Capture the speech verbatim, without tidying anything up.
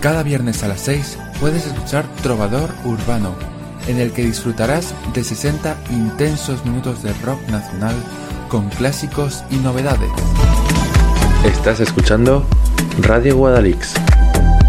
Cada viernes a las seis puedes escuchar Trovador Urbano, en el que disfrutarás de sesenta intensos minutos de rock nacional con clásicos y novedades. Estás escuchando Radio Guadalix.